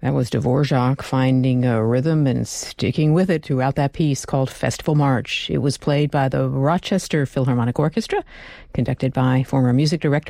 That was Dvorak finding a rhythm and sticking with it throughout that piece called Festival March. It was played by the Rochester Philharmonic Orchestra, conducted by former music director